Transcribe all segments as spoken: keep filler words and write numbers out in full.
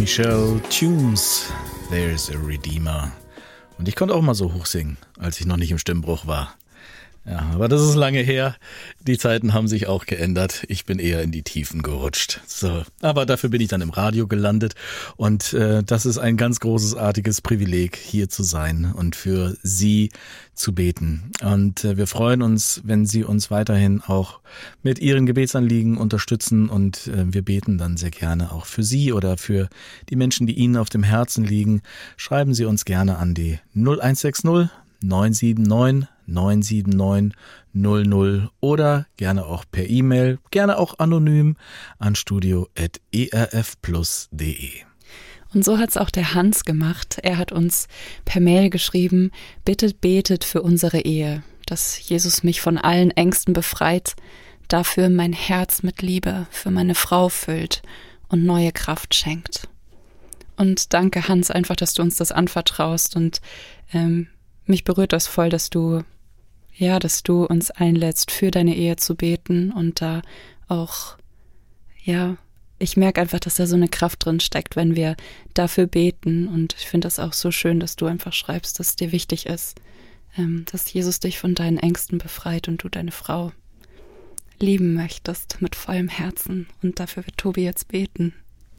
Michelle Tunes, There's a Redeemer. Und ich konnte auch mal so hoch singen, als ich noch nicht im Stimmbruch war. Ja, aber das ist lange her. Die Zeiten haben sich auch geändert. Ich bin eher in die Tiefen gerutscht. So, aber dafür bin ich dann im Radio gelandet und äh, das ist ein ganz großartiges Privileg, hier zu sein und für Sie zu beten. Und äh, wir freuen uns, wenn Sie uns weiterhin auch mit Ihren Gebetsanliegen unterstützen und äh, wir beten dann sehr gerne auch für Sie oder für die Menschen, die Ihnen auf dem Herzen liegen. Schreiben Sie uns gerne an die null eins sechs null neun sieben neun neun sieben neun null null oder gerne auch per E-Mail, gerne auch anonym an studio at e r f plus punkt d e. Und so hat es auch der Hans gemacht. Er hat uns per Mail geschrieben, bitte betet für unsere Ehe, dass Jesus mich von allen Ängsten befreit, dafür mein Herz mit Liebe für meine Frau füllt und neue Kraft schenkt. Und danke, Hans, einfach, dass du uns das anvertraust und ähm, mich berührt das voll, dass du, ja, dass du uns einlädst, für deine Ehe zu beten und da auch, ja, ich merke einfach, dass da so eine Kraft drin steckt, wenn wir dafür beten und ich finde das auch so schön, dass du einfach schreibst, dass es dir wichtig ist, ähm, dass Jesus dich von deinen Ängsten befreit und du deine Frau lieben möchtest mit vollem Herzen und dafür wird Tobi jetzt beten.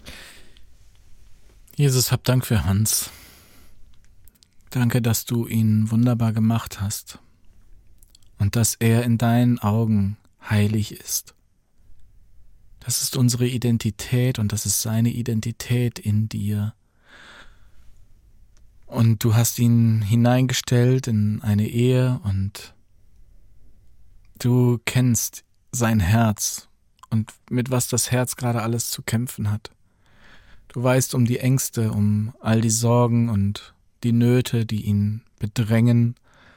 Jesus, hab Dank für Hans. Danke, dass du ihn wunderbar gemacht hast und dass er in deinen Augen heilig ist. Das ist unsere Identität und das ist seine Identität in dir. Und du hast ihn hineingestellt in eine Ehe und du kennst sein Herz und mit was das Herz gerade alles zu kämpfen hat. Du weißt um die Ängste, um all die Sorgen und die Nöte, die ihn bedrängen.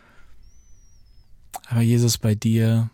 Aber Jesus, bei dir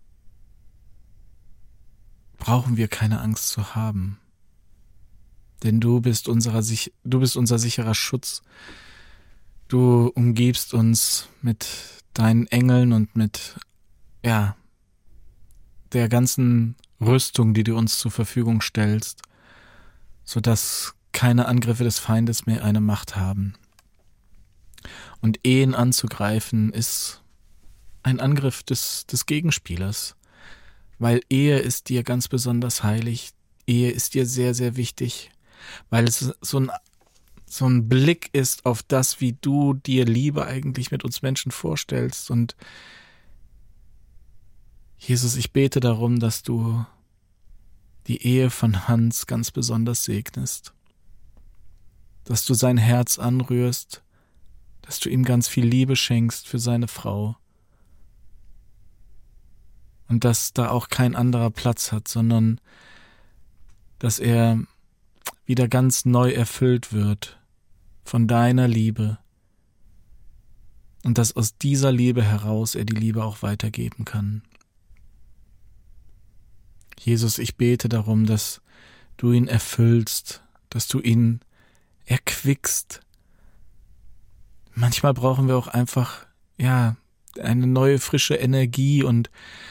brauchen wir keine Angst zu haben. Denn du bist unserer, du bist unser sicherer Schutz. Du umgibst uns mit deinen Engeln und mit, ja, der ganzen Rüstung, die du uns zur Verfügung stellst, sodass keine Angriffe des Feindes mehr eine Macht haben. Und Ehen anzugreifen ist ein Angriff des, des Gegenspielers, weil Ehe ist dir ganz besonders heilig, Ehe ist dir sehr, sehr wichtig, weil es so ein, so ein Blick ist auf das, wie du dir Liebe eigentlich mit uns Menschen vorstellst. Und Jesus, ich bete darum, dass du die Ehe von Hans ganz besonders segnest, dass du sein Herz anrührst, dass du ihm ganz viel Liebe schenkst für seine Frau und dass da auch kein anderer Platz hat, sondern dass er wieder ganz neu erfüllt wird von deiner Liebe und dass aus dieser Liebe heraus er die Liebe auch weitergeben kann. Jesus, ich bete darum, dass du ihn erfüllst, dass du ihn erquickst. Manchmal brauchen wir auch einfach, ja, eine neue, frische Energie und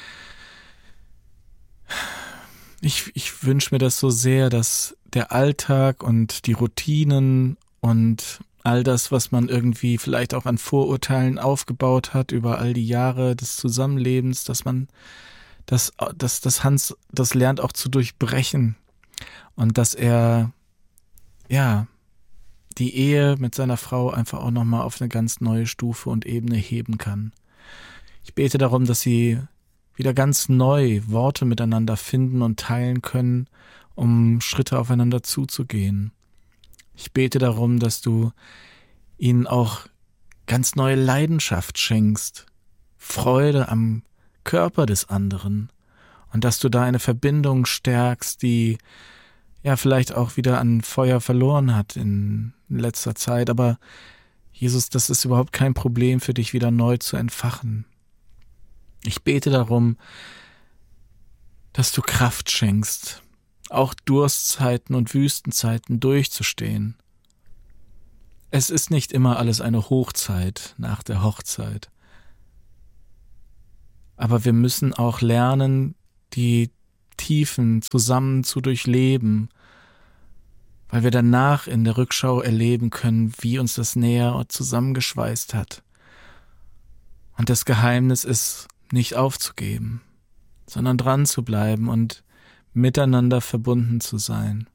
ich, ich wünsche mir das so sehr, dass der Alltag und die Routinen und all das, was man irgendwie vielleicht auch an Vorurteilen aufgebaut hat über all die Jahre des Zusammenlebens, dass man, dass, dass, dass Hans das lernt auch zu durchbrechen und dass er, ja, die Ehe mit seiner Frau einfach auch nochmal auf eine ganz neue Stufe und Ebene heben kann. Ich bete darum, dass sie wieder ganz neu Worte miteinander finden und teilen können, um Schritte aufeinander zuzugehen. Ich bete darum, dass du ihnen auch ganz neue Leidenschaft schenkst, Freude am Körper des anderen und dass du da eine Verbindung stärkst, die ja vielleicht auch wieder an Feuer verloren hat in letzter Zeit, aber Jesus, das ist überhaupt kein Problem für dich wieder neu zu entfachen. Ich bete darum, dass du Kraft schenkst, auch Durstzeiten und Wüstenzeiten durchzustehen. Es ist nicht immer alles eine Hochzeit nach der Hochzeit. Aber wir müssen auch lernen, die Tiefen zusammen zu durchleben, weil wir danach in der Rückschau erleben können, wie uns das näher zusammengeschweißt hat. Und das Geheimnis ist, nicht aufzugeben, sondern dran zu bleiben und miteinander verbunden zu sein.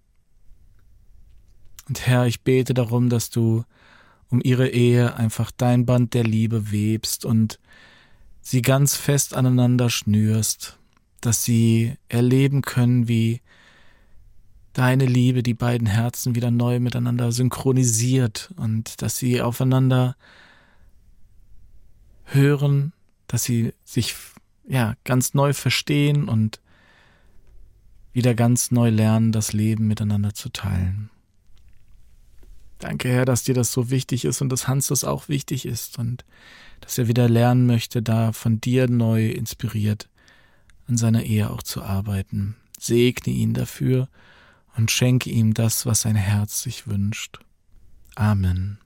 Und Herr, ich bete darum, dass du um ihre Ehe einfach dein Band der Liebe webst und sie ganz fest aneinander schnürst, dass sie erleben können, wie deine Liebe die beiden Herzen wieder neu miteinander synchronisiert und dass sie aufeinander hören, dass sie sich ja ganz neu verstehen und wieder ganz neu lernen, das Leben miteinander zu teilen. Danke, Herr, dass dir das so wichtig ist und dass Hans das auch wichtig ist und dass er wieder lernen möchte, da von dir neu inspiriert an seiner Ehe auch zu arbeiten. Segne ihn dafür und schenke ihm das, was sein Herz sich wünscht. Amen.